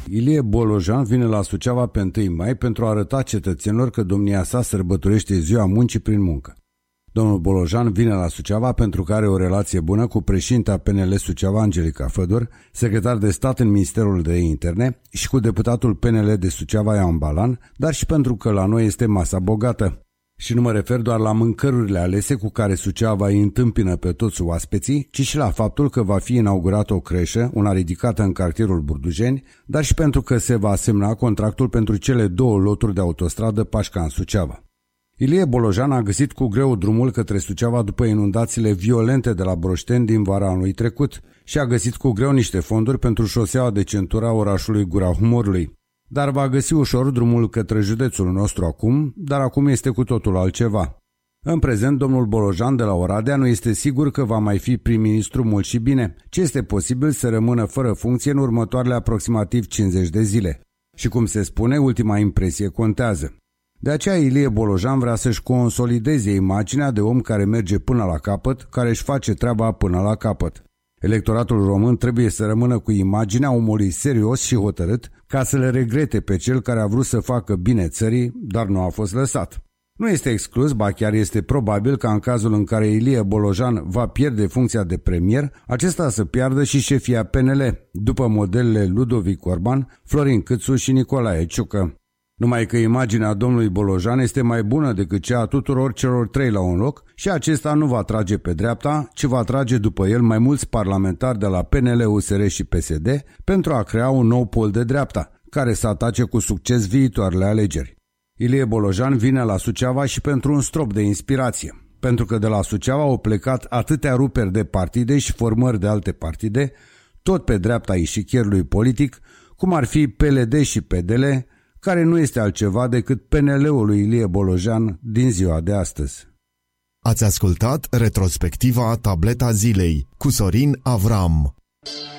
Ilie Bolojan vine la Suceava pe 1 mai pentru a arăta cetățenilor că domnia sa sărbătorește ziua muncii prin muncă. Domnul Bolojan vine la Suceava pentru că are o relație bună cu președinta PNL Suceava, Angelica Fădur, secretar de stat în Ministerul de Interne, și cu deputatul PNL de Suceava, Ioan Balan, dar și pentru că la noi este masa bogată. Și nu mă refer doar la mâncărurile alese cu care Suceava îi întâmpină pe toți oaspeții, ci și la faptul că va fi inaugurată o creșă, una ridicată în cartierul Burdujeni, dar și pentru că se va semna contractul pentru cele 2 loturi de autostradă Pașcan-Suceava. Ilie Bolojan a găsit cu greu drumul către Suceava după inundațiile violente de la Broșteni din vara anului trecut și a găsit cu greu niște fonduri pentru șoseaua de centură a orașului Gura Humorului. Dar va găsi ușor drumul către județul nostru acum, dar acum este cu totul altceva. În prezent, domnul Bolojan de la Oradea nu este sigur că va mai fi prim-ministru mult și bine, ci este posibil să rămână fără funcție în următoarele aproximativ 50 de zile. Și cum se spune, ultima impresie contează. De aceea Ilie Bolojan vrea să-și consolideze imaginea de om care merge până la capăt, care își face treaba până la capăt. Electoratul român trebuie să rămână cu imaginea omului serios și hotărât ca să le regrete pe cel care a vrut să facă bine țării, dar nu a fost lăsat. Nu este exclus, ba chiar este probabil ca în cazul în care Ilie Bolojan va pierde funcția de premier, acesta să piardă și șefia PNL, după modelele Ludovic Orban, Florin Câțu și Nicolae Ciucă. Numai că imaginea domnului Bolojan este mai bună decât cea a tuturor celor 3 la un loc și acesta nu va trage pe dreapta, ci va trage după el mai mulți parlamentari de la PNL, USR și PSD pentru a crea un nou pol de dreapta, care să atace cu succes viitoarele alegeri. Ilie Bolojan vine la Suceava și pentru un strop de inspirație, pentru că de la Suceava au plecat atâtea ruperi de partide și formări de alte partide, tot pe dreapta ișichierului politic, cum ar fi PLD și PDL, care nu este altceva decât PNL-ul lui Ilie Bolojan din ziua de astăzi. Ați ascultat retrospectiva Tableta Zilei cu Sorin Avram.